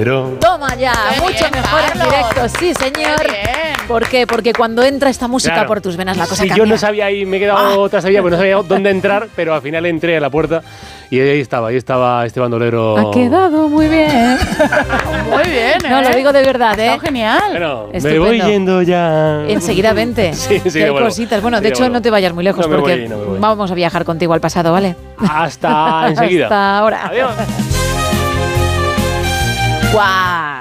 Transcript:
bandolero. Toma ya, mucho mejor en directo, sí señor. ¿Por qué? Porque cuando entra esta música por tus venas la cosa cambia. Yo no sabía ahí, me he quedado otra sabía, pues no sabía dónde entrar, pero al final entré a la puerta y ahí estaba este bandolero. Ha quedado muy bien. Muy bien, No, lo digo de verdad, Está genial. Bueno, Estupendo. me voy yendo ya. Enseguida vente. Sí, Que hay cositas. Bueno, de hecho no te vayas muy lejos No me porque voy, no me voy. vamos a viajar contigo al pasado, ¿vale? Hasta enseguida. Hasta ahora. Adiós. ¡Guau!